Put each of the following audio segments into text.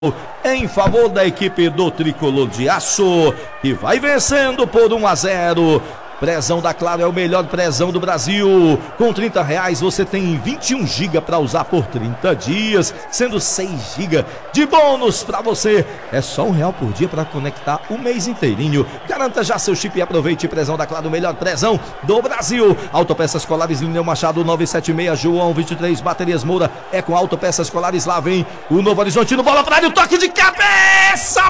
em favor da equipe do Tricolor de Aço, que vai vencendo por 1-0. Prezão da Claro é o melhor prezão do Brasil. Com R$30 você tem 21 GB para usar por 30 dias, sendo 6 GB de bônus para você. É só R$1 por dia para conectar o mês inteirinho. Garanta já seu chip e aproveite. Prezão da Claro, o melhor prezão do Brasil. Autopeças Colares, Lineu Machado 976, João 23, Baterias Moura. É com Autopeças Colares. Lá vem o Novo Horizontino. Bola para área, o toque de cabeça.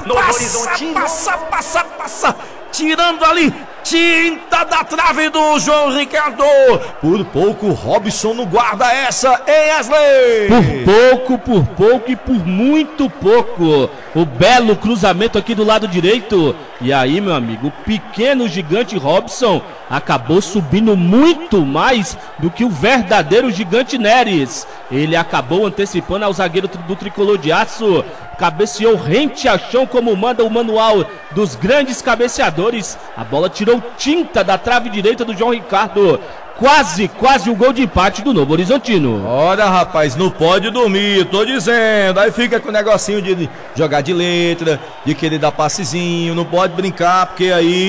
Passa. Tirando ali tinta da trave do João Ricardo. Por pouco Robson não guarda essa, hein, Wesley? Por pouco e por muito pouco. O belo cruzamento aqui do lado direito. E aí, meu amigo, o pequeno gigante Robson acabou subindo muito mais do que o verdadeiro gigante Neres. Ele acabou antecipando ao zagueiro do Tricolor de Aço. Cabeceou rente a chão, como manda o manual dos grandes cabeceadores. A bola tirou tinta da trave direita do João Ricardo. Quase o gol de empate do Novo Horizontino. Olha, rapaz, não pode dormir, tô dizendo. Aí fica com o negocinho de jogar de letra, de querer dar passezinho. Não pode brincar, porque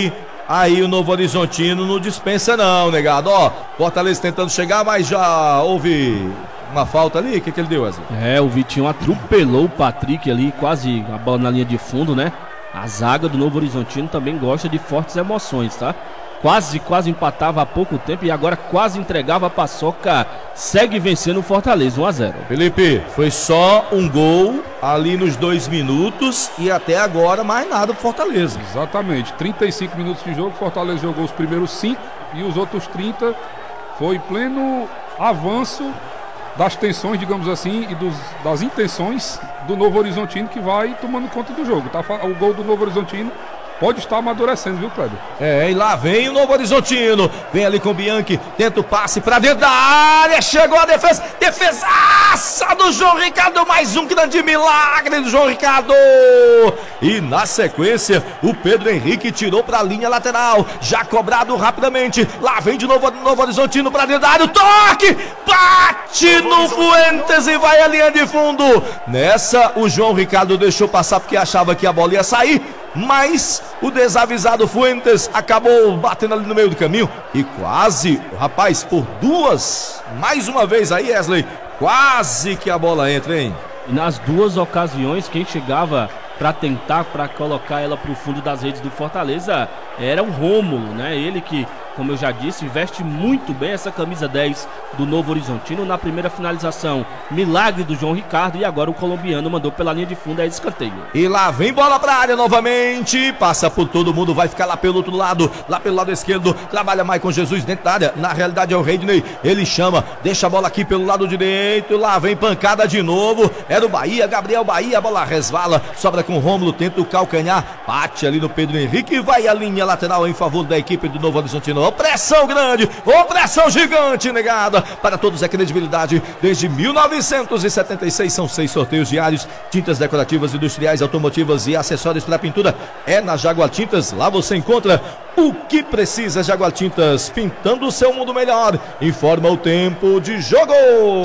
aí o Novo Horizontino não dispensa não, negado. Ó, Fortaleza tentando chegar, mas já houve uma falta ali. O que ele deu, Wesley? O Vitinho atropelou o Patrick ali, quase a bola na linha de fundo, né? A zaga do Novo Horizontino também gosta de fortes emoções, tá? Quase empatava há pouco tempo e agora quase entregava a paçoca. Segue vencendo o Fortaleza, 1-0. Felipe, foi só um gol ali nos 2 minutos e até agora mais nada pro Fortaleza. Exatamente, 35 minutos de jogo, Fortaleza jogou os primeiros 5 e os outros 30 foi pleno avanço das tensões, digamos assim, e das intenções do Novo Horizontino, que vai tomando conta do jogo, tá? O gol do Novo Horizontino pode estar amadurecendo, viu, Kleber? E lá vem o Novo Horizontino. Vem ali com o Bianchi, tenta o passe pra dentro da área. Chegou a defesaça do João Ricardo. Mais um grande milagre do João Ricardo. E na sequência, o Pedro Henrique tirou pra linha lateral. Já cobrado rapidamente. Lá vem de novo o Novo Horizontino pra dentro da área. O toque! Bate no Fuentes e vai à linha de fundo. Nessa, o João Ricardo deixou passar porque achava que a bola ia sair. Mas o desavisado Fuentes acabou batendo ali no meio do caminho e quase, rapaz, por mais uma vez aí, Wesley, quase que a bola entra, hein? E nas duas ocasiões, quem chegava para colocar ela pro fundo das redes do Fortaleza era o Rômulo, né? Ele que, como eu já disse, veste muito bem essa camisa 10 do Novo Horizontino. Na primeira finalização, milagre do João Ricardo, e agora o colombiano mandou pela linha de fundo, é escanteio. E lá vem bola pra área novamente, passa por todo mundo, vai ficar lá pelo outro lado, lá pelo lado esquerdo, trabalha Maicon Jesus dentro da área, na realidade é o Reidney, ele chama, deixa a bola aqui pelo lado direito, lá vem pancada de novo, era o Bahia, Gabriel Bahia, a bola resvala, sobra com o Rômulo, tenta o calcanhar, bate ali no Pedro Henrique e vai a linha lateral em favor da equipe do Novo Horizontino. Opressão grande, opressão gigante, negada. Para todos é credibilidade. Desde 1976 são 6 sorteios diários. Tintas decorativas, industriais, automotivas e acessórios para pintura. É na Jaguar Tintas. Lá você encontra o que precisa. Jaguar Tintas, pintando o seu mundo melhor. Informa o tempo de jogo.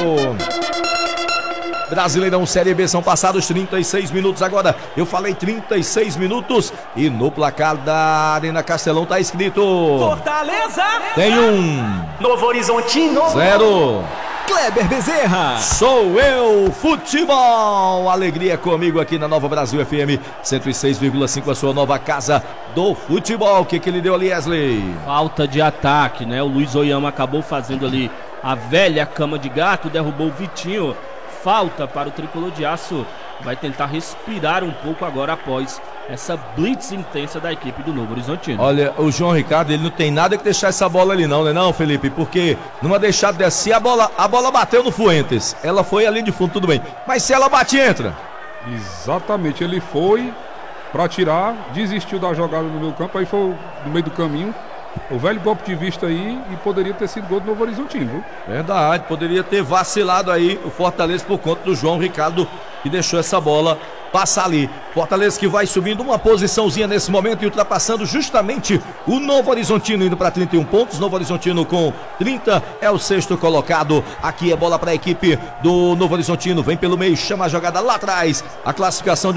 Brasileirão Série B, são passados 36 minutos agora. Eu falei 36 minutos e no placar da Arena Castelão tá escrito: Fortaleza tem 1, Novo Horizontino 0. Kleber Bezerra. Sou eu, futebol. Alegria comigo aqui na Nova Brasil FM 106,5, a sua nova casa do futebol. O que ele deu ali, Wesley? Falta de ataque, né? O Luiz Oyama acabou fazendo ali a velha cama de gato, derrubou o Vitinho. Falta para o Tricolor de Aço, vai tentar respirar um pouco agora após essa blitz intensa da equipe do Novo Horizontino. Olha, o João Ricardo, ele não tem nada que deixar essa bola ali não, né não, Felipe? Porque numa deixada dessa, se a bola bateu no Fuentes, ela foi ali de fundo, tudo bem. Mas se ela bate, entra. Exatamente, ele foi para tirar, desistiu da jogada no meio campo, aí foi no meio do caminho. O velho golpe de vista aí, e poderia ter sido gol do Novo Horizontino, viu? Verdade, poderia ter vacilado aí o Fortaleza por conta do João Ricardo, que deixou essa bola passar ali. Fortaleza que vai subindo uma posiçãozinha nesse momento e ultrapassando justamente o Novo Horizontino, indo para 31 pontos. Novo Horizontino com 30 é o sexto colocado. Aqui é bola para a equipe do Novo Horizontino, vem pelo meio, chama a jogada lá atrás. A classificação